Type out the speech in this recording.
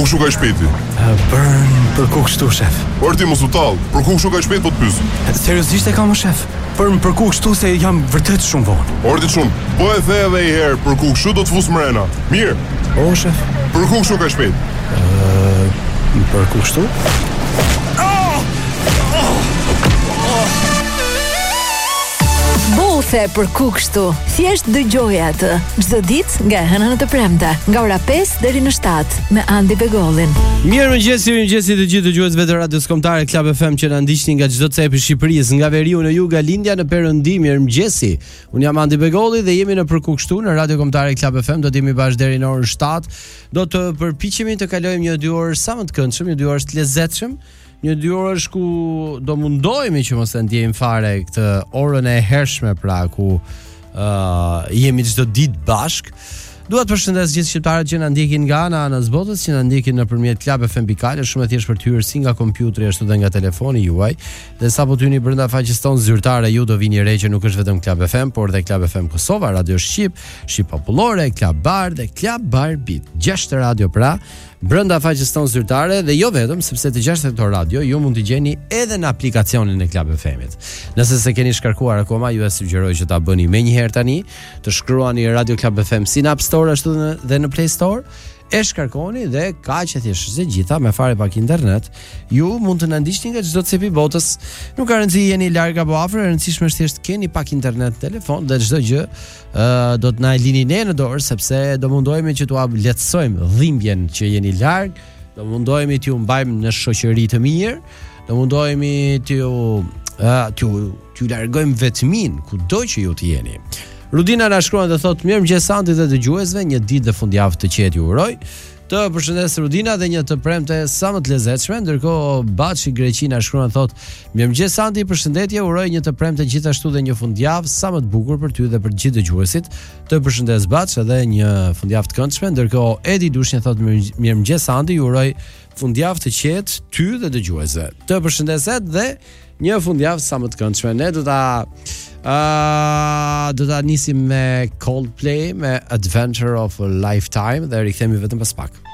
kushu ka i shpejti? Për ku kështu, shef? Orti mos u tall, për ku kushu ka i shpejt po të pyes. Seriozisht e kam, shef? Për ku kështu se jam vërtet shumë vonë. Orti shumë, po e the edhe i herë, për ku kushu do të fus mrena. Mirë. O, shef? Për ku kushu ka i shpejt? Për ku kështu? Bothe për ku kështu. Thjesht dëgjoje atë çdo ditë nga hëna në të premte, nga ora 5 deri në 7 me Andi Begollin. Mirëmëngjes të gjithë dëgjuesve të radios kombëtare Club FM që na ndiqni nga çdo cepi i Shqipërisë, nga veriu në jug, nga lindja në perëndim. Mirëmëngjesi. Un jam Andi Begolli dhe jemi në për ku kështu në radio kombëtare Club FM. Do të jemi bashkë deri në orën 7. Do të përpiqemi të kalojmë një 2 orë sa më të këndshëm, një 2 orë të lezetshëm. Një 2 orësh ku do mundohemi që mos të ndjejmë fare këtë orën e hershme, pra ku jemi çdo ditë bashk. Dua të përshëndes gjithë shqiptarët që na ndjekin nga ana e botës, që na ndjekin nëpërmjet Club FM Bikale, shumë e thjeshtë për të hyrë si nga kompjuteri ashtu edhe nga telefoni juaj. Dhe sapo të hyni brenda faqes tonë zyrtare, ju do vini re që nuk është vetëm Club FM, por dhe Club FM Kosova, Radio Shqip, Shqip Popullore, Club Bar dhe Club Bar Beat. 6 radio pra brenda faqes tonë zyrtare dhe jo vetëm, sepse të 6 këto radio ju mund t'i gjeni edhe në aplikacionin e Club FM-it. Nëse se keni shkarkuar akoma, ju e sugjeroj që ta bëni menjëherë tani, të shkruani Radio Club FM si në App Store ashtu dhe në Play Store, e shkarkoni dhe kaq e thjesht se gjitha me fare pak internet, ju mund të na ndiqni nga çdo cepi botës. Nuk ka rëndësi jeni larg apo afër, e rëndësishme është thjesht keni pak internet në telefon dhe çdo gjë do të na e lini ne në dorë, sepse do mundohemi që t'u lehtësojmë dhimbjen që jeni larg, do mundohemi t'ju mbajmë në shoqëri të mirë, do mundohemi t'ju largojmë vetmin kudo që ju të jeni. Rudina na shkruan dhe thotë mirëmëngjes Andi dhe dëgjuesve, një ditë dhe fundjavë të qetë ju uroj. Të përshëndes Rudina dhe një të premte sa më të lezetshme, ndërkohë Baçi Greqi na shkruan thotë mirëmëngjes Andi, përshëndetje, uroj një të premte gjithashtu dhe një fundjavë sa më të bukur për ty dhe për gjithë dëgjuesit. Të përshëndes Baç edhe një fundjavë të këndshme, ndërkohë Edi Dushnja thotë mirëmëngjes Andi, ju uroj fundjavë të qetë ty dhe dëgjuesve. Të përshëndeset dhe një fundjavë sa më të këndshme. Ne do ta nisim me Coldplay, me Adventure of a Lifetime dhe rikthehemi vetëm pas pak.